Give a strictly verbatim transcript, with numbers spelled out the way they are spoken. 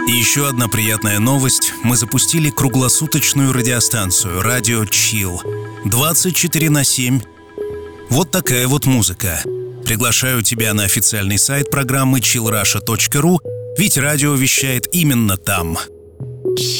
И еще одна приятная новость. Мы запустили круглосуточную радиостанцию «Радио Чил». двадцать четыре на семь. Вот такая вот музыка. Приглашаю тебя на официальный сайт программы чил раша точка ру, ведь радио вещает именно там.